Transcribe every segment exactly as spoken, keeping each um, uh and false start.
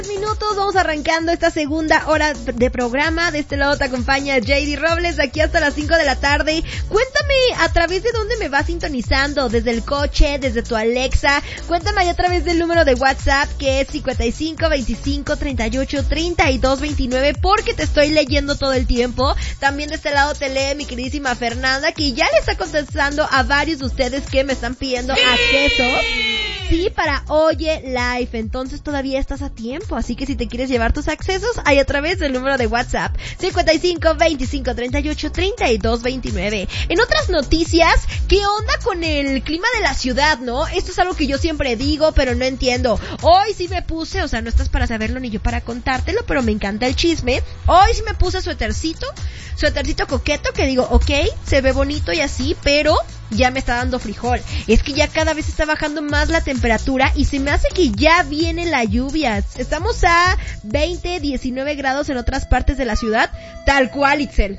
Minutos, vamos arrancando esta segunda hora de programa. De este lado te acompaña J D Robles, de aquí hasta las cinco de la tarde. Cuéntame a través de dónde me vas sintonizando, desde el coche, desde tu Alexa. Cuéntame a través del número de WhatsApp, que es cincuenta y cinco, veinticinco, treinta y ocho, treinta y dos, veintinueve, porque te estoy leyendo todo el tiempo. También de este lado te lee mi queridísima Fernanda, que ya le está contestando a varios de ustedes que me están pidiendo ¡sí! acceso. Sí, para Oye Live. Entonces todavía estás a tiempo, así que si te quieres llevar tus accesos, hay a través del número de WhatsApp cincuenta y cinco, veinticinco, treinta y ocho, treinta y dos, veintinueve. En otras noticias, ¿qué onda con el clima de la ciudad, no? Esto es algo que yo siempre digo, pero no entiendo. Hoy sí me puse, o sea, no estás para saberlo ni yo para contártelo, pero me encanta el chisme. Hoy sí me puse suétercito, suétercito coqueto, que digo, ok, se ve bonito y así, pero ya me está dando frijol. Es que ya cada vez está bajando más la temperatura y se me hace que ya viene la lluvia. Estamos a veinte, diecinueve grados en otras partes de la ciudad, tal cual, Itzel.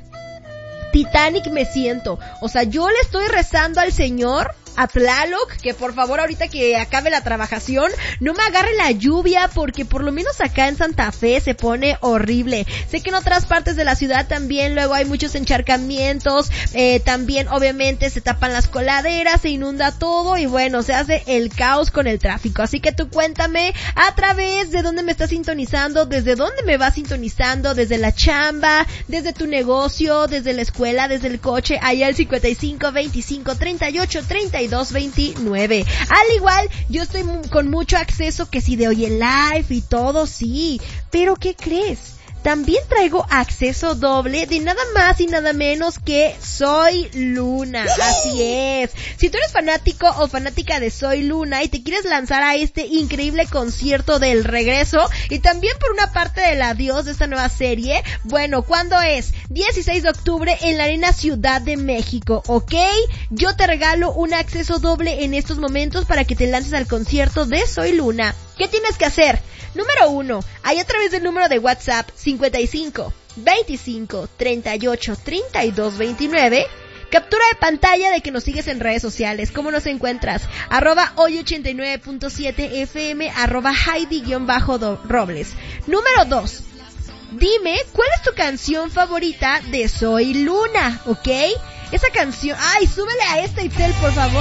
Titanic me siento. O sea, yo le estoy rezando al Señor, a Tlaloc, que por favor ahorita que acabe la trabajación no me agarre la lluvia, porque por lo menos acá en Santa Fe se pone horrible. Sé que en otras partes de la ciudad también luego hay muchos encharcamientos, eh, también obviamente se tapan las coladeras, se inunda todo y bueno, se hace el caos con el tráfico. Así que tú cuéntame a través de dónde me estás sintonizando, desde dónde me vas sintonizando, desde la chamba, desde tu negocio, desde la escuela, desde el coche, allá el cincuenta y cinco, veinticinco, treinta y ocho, treinta y dos, veintinueve. Al igual, yo estoy con mucho acceso, que si de Oye Live y todo, sí, pero ¿qué crees? También traigo acceso doble de nada más y nada menos que Soy Luna. Así es. Si tú eres fanático o fanática de Soy Luna y te quieres lanzar a este increíble concierto del regreso y también por una parte del adiós de esta nueva serie, bueno, ¿cuándo es? dieciséis de octubre en la Arena Ciudad de México, ¿ok? Yo te regalo un acceso doble en estos momentos para que te lances al concierto de Soy Luna. ¿Qué tienes que hacer? Número uno, ahí a través del número de WhatsApp cincuenta y cinco, veinticinco, treinta y ocho, treinta y dos, veintinueve, captura de pantalla de que nos sigues en redes sociales. ¿Cómo nos encuentras? Arroba hoy ochenta y nueve punto siete F M, arroba Heidi-Robles. Número dos, dime cuál es tu canción favorita de Soy Luna, ¿ok? Esa canción, ay, súbele a esta, Itzel, por favor.